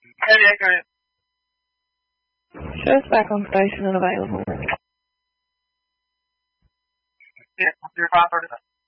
Go. Shows back on station and available. Yeah, your father.